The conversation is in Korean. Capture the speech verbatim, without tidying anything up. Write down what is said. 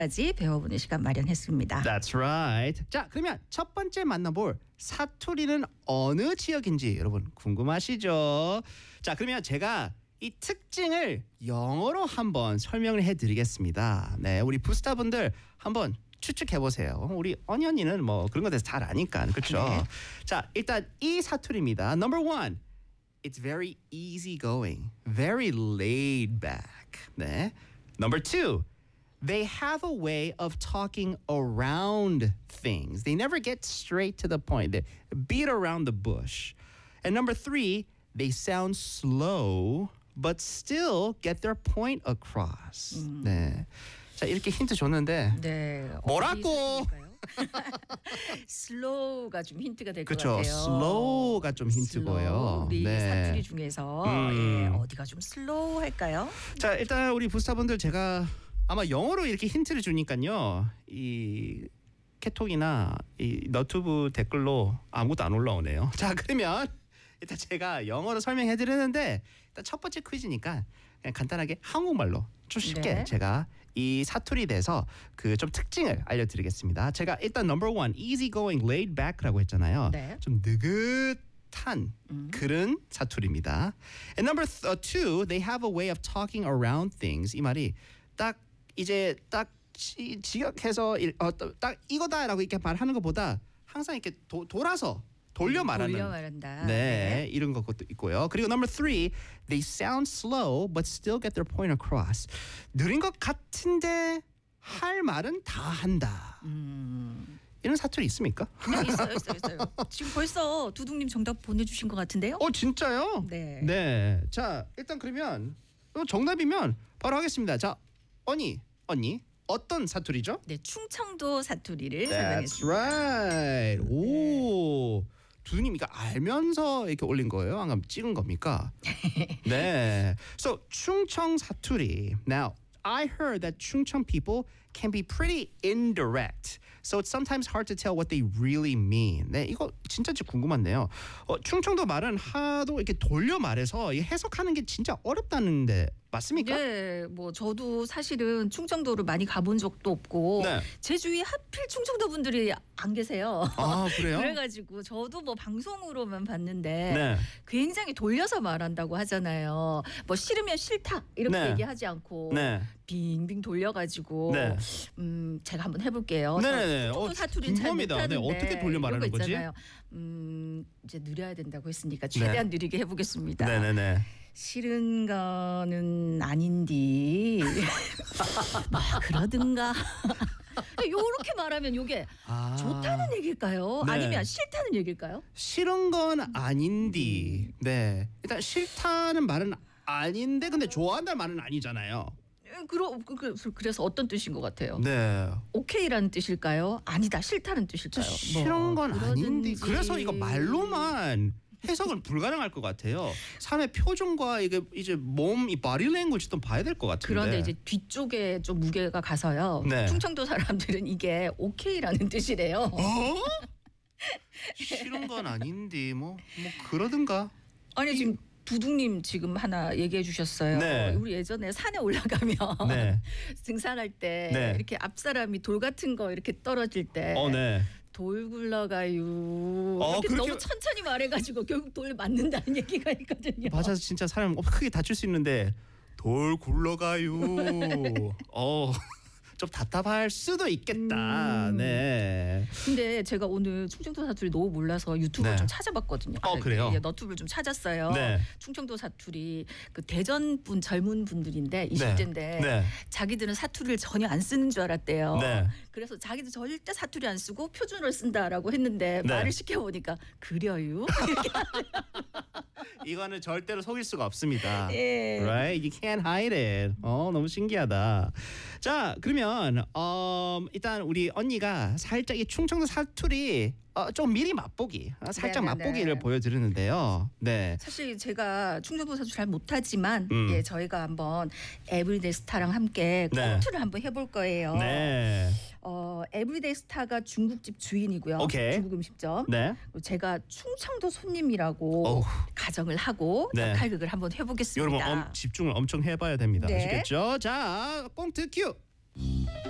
까지 배워보는 시간 마련했습니다. That's right. 자, 그러면 첫 번째 만나볼 사투리는 어느 지역인지 여러분 궁금하시죠? 자, 그러면 제가 이 특징을 영어로 한번 설명을 해드리겠습니다. 네, 우리 부스타분들 한번 추측해 보세요. 우리 언니 언니는 뭐 그런 거 대해서 잘 아니까 그렇죠? 네. 자, 일단 이 사투리입니다. Number one, it's very easygoing, very laid back. 네. Number two. They have a way of talking around things. They never get straight to the point. They beat around the bush. And number three, they sound slow, but still get their point across. 음. 네. 자, 이렇게 힌트 줬는데 네. 뭐라고? 슬로우가 좀 힌트가 될 것 그렇죠. 같아요. 슬로우가 좀 힌트고요. 슬로우. 우리 네. 사투리 중에서 음. 예, 어디가 좀 슬로우할까요? 자, 일단 우리 부스타분들 제가 아마 영어로 이렇게 힌트를 주니까요. 이 캐톡이나 이 너튜브 댓글로 아무것도 안 올라오네요. 자, 그러면 일단 제가 영어로 설명해 드리는데 일단 첫 번째 퀴즈니까 그냥 간단하게 한국말로 좀 쉽게 네. 제가 이 사투리 대해서 그 좀 특징을 알려드리겠습니다. 제가 일단 number one, easygoing, laid back라고 했잖아요. 네. 좀 느긋한 음. 그런 사투리입니다. And number th- uh, two, they have a way of talking around things. 이 말이 딱 이제 딱 지, 지역해서 일- 어, 딱 이거다라고 이렇게 말하는 것보다 항상 이렇게 도, 돌아서 돌려 말하는 돌려 말한다. 네, 이런 것도 있고요. 그리고 number three, they sound slow but still get their point across. 느린 것 같은데 할 말은 다 한다. 음. 이런 사투리 있습니까? 네, 있어요, 있어요, 있어요. 지금 벌써 두둥님 정답 보내주신 것 같은데요? 어, 진짜요? 네. 네. 자, 일단 그러면 정답이면 바로 하겠습니다. 자, 언니, 언니 어떤 사투리죠? 네, 충청도 사투리를 That's 설명했습니다. right. 오, 두님 이거 알면서 이렇게 올린 거예요? 아니면 찍은 겁니까? 네. So 충청 사투리. Now, I heard that Chungcheong people can be pretty indirect. So it's sometimes hard to tell what they really mean. 네, 이거 진짜 좀 궁금한데요. 어, 충청도 말은 하도 이렇게 돌려 말해서 이 해석하는 게 진짜 어렵다는데 맞습니까? 네, 뭐 저도 사실은 충청도를 많이 가본 적도 없고 네. 제 주위에 하필 충청도 분들이 안 계세요. 아, 그래요? 그래가지고 저도 뭐 방송으로만 봤는데 네. 굉장히 돌려서 말한다고 하잖아요. 뭐 싫으면 싫다 이렇게 네. 얘기하지 않고 네. 빙빙 돌려가지고 네. 음 제가 한번 해볼게요. 네네네. 충청도 어, 사투리는 잘 궁금합니다. 못하는데 네, 어떻게 돌려 말하는 이런 거 거지? 있잖아요. 음 이제 느려야 된다고 했으니까 최대한 느리게 해보겠습니다. 네네네. 싫은 거는 아닌디 뭐 그러든가 요렇게 말하면 요게 아. 좋다는 얘기일까요? 네. 아니면 싫다는 얘기일까요? 싫은 건 아닌디. 네. 일단 싫다는 말은 아닌데 근데 좋아한다는 말은 아니잖아요. 그러, 그, 그래서 어떤 뜻인 것 같아요? 네. 오케이라는 뜻일까요? 아니다 싫다는 뜻일까요? 싫은 건 뭐 아닌데 그러든지. 그래서 이거 말로만 해석은 불가능할 것 같아요. 사람의 표정과 이게 이제 몸 이 바디 랭귀지도 봐야 될 것 같은데. 그런데 이제 뒤쪽에 좀 무게가 가서요. 네. 충청도 사람들은 이게 오케이라는 뜻이래요. 어? 싫은 건 아닌데 뭐 뭐 그러든가. 아니 지금 두둥님 지금 하나 얘기해 주셨어요. 네. 우리 예전에 산에 올라가면 네. 등산할 때 네. 이렇게 앞 사람이 돌 같은 거 이렇게 떨어질 때 어, 네. 돌 굴러가요. 어, 이렇게 그렇게- 너무 천천히 말해가지고 결국 돌 맞는다는 얘기가 있거든요. 맞아, 진짜 사람 크게 다칠 수 있는데 돌 굴러가요. 어, 좀 답답할 수도 있겠다. 음. 네. 근데 제가 오늘 충청도 사투리 너무 몰라서 유튜브를 네. 좀 찾아봤거든요. 어, 그래요? 예, 너튜브를 좀 찾았어요. 네. 충청도 사투리 그 대전 분 젊은 분들인데 이십 대인데 네. 자기들은 사투리를 전혀 안 쓰는 줄 알았대요. 네. 그래서 자기들 절대 사투리 안 쓰고 표준어를 쓴다라고 했는데 네. 말을 시켜보니까 그려요. 이거는 절대로 속일 수가 없습니다. 예. Right? You can't hide it. 어, 너무 신기하다. 자, 그러면 어, 일단 우리 언니가 살짝 이 충청도 사투리 어, 좀 미리 맛보기, 어, 살짝 네네네. 맛보기를 보여드리는데요. 네. 사실 제가 충청도 사투리 잘 못하지만 음. 예, 저희가 한번 에브리데이 스타랑 함께 네. 꽁트를 한번 해볼 거예요. 네. 어, 에브리데이 스타가 중국집 주인이고요. 오케이. 중국 음식점. 네. 그리고 제가 충청도 손님이라고 어우. 가정을 하고 네. 역할극을 한번 해보겠습니다. 여러분 엄, 집중을 엄청 해봐야 됩니다. 네. 아시겠죠? 자, 꽁트 큐.